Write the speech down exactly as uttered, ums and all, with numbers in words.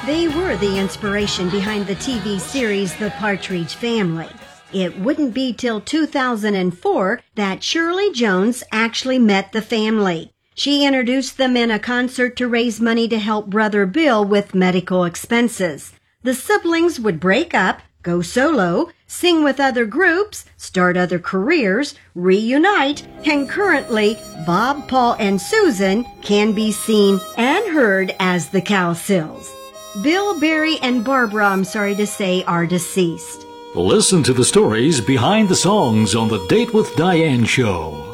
They were the inspiration behind the T V series The Partridge Family. It wouldn't be till two thousand four that Shirley Jones actually met the family. She introduced them in a concert to raise money to help Brother Bill with medical expenses. The siblings would break up, go solo, sing with other groups, start other careers, reunite, and currently, Bob, Paul, and Susan can be seen and heard as the Cowsills. Bill, Barry, and Barbara, I'm sorry to say, are deceased. Listen to the stories behind the songs on the Date with Diane show.